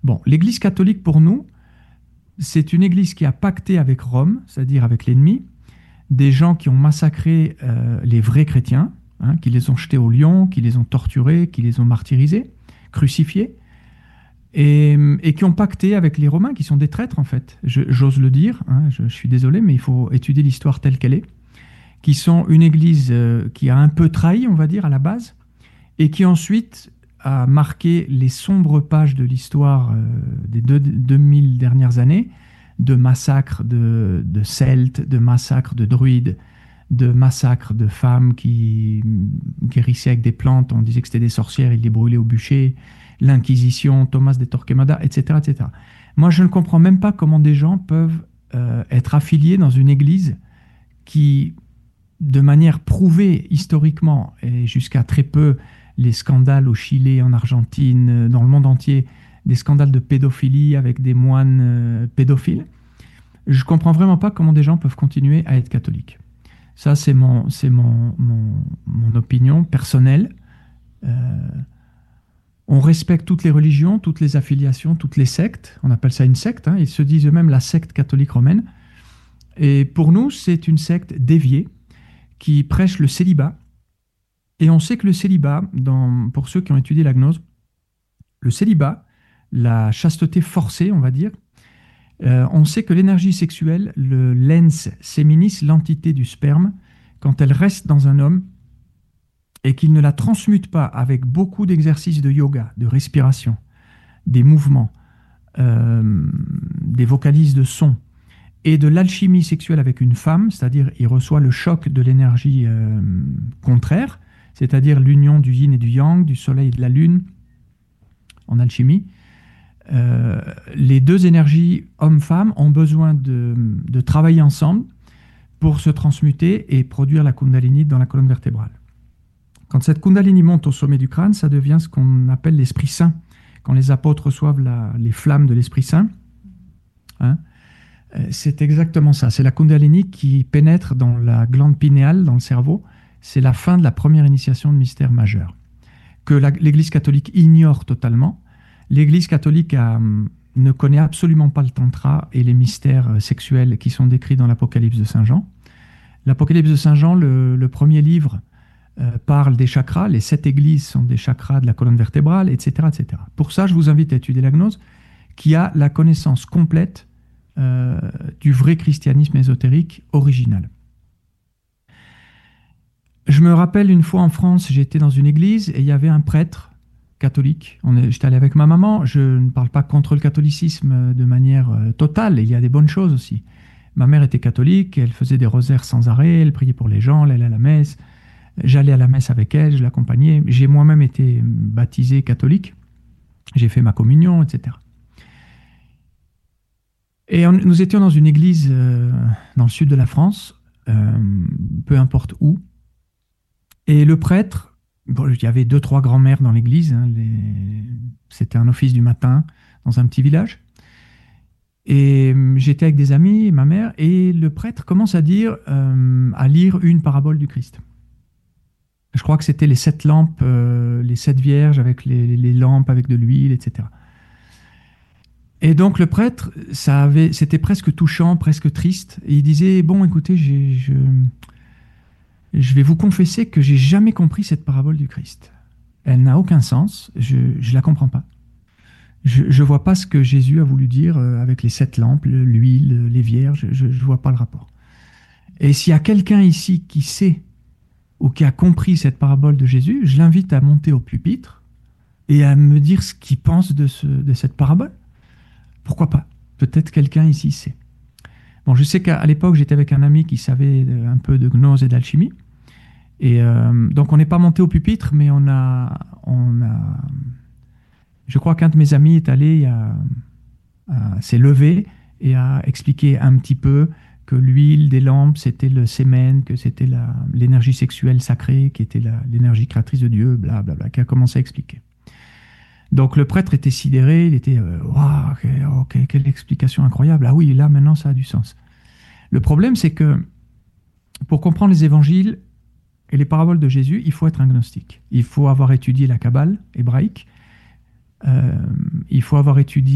Bon, l'Église catholique, pour nous, c'est une Église qui a pacté avec Rome, c'est-à-dire avec l'ennemi, des gens qui ont massacré les vrais chrétiens, hein, qui les ont jetés au lion, qui les ont torturés, qui les ont martyrisés, crucifiés, et qui ont pacté avec les Romains, qui sont des traîtres en fait. J'ose le dire, hein, je suis désolé, mais il faut étudier l'histoire telle qu'elle est, qui sont une Église qui a un peu trahi, on va dire, à la base, et qui ensuite a marqué les sombres pages de l'histoire des 2000 dernières années, de massacres de Celtes, de massacres de druides, de massacres de femmes qui guérissaient avec des plantes, on disait que c'était des sorcières, ils les brûlaient au bûcher, l'Inquisition, Thomas de Torquemada, etc., etc. Moi, je ne comprends même pas comment des gens peuvent être affiliés dans une église qui, de manière prouvée historiquement, et jusqu'à très peu, les scandales au Chili, en Argentine, dans le monde entier, des scandales de pédophilie avec des moines pédophiles. Je ne comprends vraiment pas comment des gens peuvent continuer à être catholiques. Ça, c'est mon opinion personnelle. On respecte toutes les religions, toutes les affiliations, toutes les sectes. On appelle ça une secte. Hein. Ils se disent eux-mêmes la secte catholique romaine. Et pour nous, c'est une secte déviée qui prêche le célibat. Et on sait que le célibat, pour ceux qui ont étudié la gnose, le célibat, la chasteté forcée, on va dire, on sait que l'énergie sexuelle, le lens séminis, l'entité du sperme, quand elle reste dans un homme et qu'il ne la transmute pas avec beaucoup d'exercices de yoga, de respiration, des mouvements, des vocalises de son et de l'alchimie sexuelle avec une femme, c'est-à-dire il reçoit le choc de l'énergie contraire, c'est-à-dire l'union du yin et du yang, du soleil et de la lune en alchimie. Les deux énergies homme-femme ont besoin de travailler ensemble pour se transmuter et produire la Kundalini dans la colonne vertébrale. Quand cette Kundalini monte au sommet du crâne, ça devient ce qu'on appelle l'Esprit Saint. Quand les apôtres reçoivent les flammes de l'Esprit Saint, hein, c'est exactement ça. C'est la Kundalini qui pénètre dans la glande pinéale, dans le cerveau. C'est la fin de la première initiation de mystère majeur, que l'Église catholique ignore totalement. L'Église catholique ne connaît absolument pas le tantra et les mystères sexuels qui sont décrits dans l'Apocalypse de Saint Jean. L'Apocalypse de Saint Jean, le premier livre, parle des chakras. Les 7 églises sont des chakras de la colonne vertébrale, etc., etc. Pour ça, je vous invite à étudier la gnose, qui a la connaissance complète du vrai christianisme ésotérique original. Je me rappelle une fois en France, j'étais dans une église et il y avait un prêtre catholique. J'étais allé avec ma maman. Je ne parle pas contre le catholicisme de manière totale. Il y a des bonnes choses aussi. Ma mère était catholique, elle faisait des rosaires sans arrêt, elle priait pour les gens, elle allait à la messe. J'allais à la messe avec elle, je l'accompagnais. J'ai moi-même été baptisé catholique. J'ai fait ma communion, etc. Et nous étions dans une église dans le sud de la France, peu importe où. Et le prêtre, bon, il y avait 2-3 grands-mères dans l'église, hein, c'était un office du matin dans un petit village. Et j'étais avec des amis, ma mère, et le prêtre commence à lire une parabole du Christ. Je crois que c'était les 7 lampes, les 7 vierges avec les lampes avec de l'huile, etc. Et donc le prêtre, c'était presque touchant, presque triste. Et il disait, bon, écoutez, je vais vous confesser que j'ai jamais compris cette parabole du Christ. Elle n'a aucun sens, je la comprends pas. Je vois pas ce que Jésus a voulu dire avec les 7 lampes, l'huile, les vierges, je vois pas le rapport. Et s'il y a quelqu'un ici qui sait ou qui a compris cette parabole de Jésus, je l'invite à monter au pupitre et à me dire ce qu'il pense de cette parabole. Pourquoi pas? Peut-être quelqu'un ici sait. Bon, je sais qu'à l'époque, j'étais avec un ami qui savait un peu de gnose et d'alchimie. Et donc, on n'est pas monté au pupitre, mais on a... Je crois qu'un de mes amis est allé, s'est levé et a expliqué un petit peu que l'huile des lampes, c'était le sémen, que c'était l'énergie sexuelle sacrée, qui était l'énergie créatrice de Dieu, blablabla, qui a commencé à expliquer. Donc le prêtre était sidéré, il était waouh, ok, quelle explication incroyable. Ah oui, là maintenant ça a du sens. Le problème, c'est que pour comprendre les évangiles et les paraboles de Jésus, il faut être un gnostique. Il faut avoir étudié la Kabbale hébraïque, il faut avoir étudié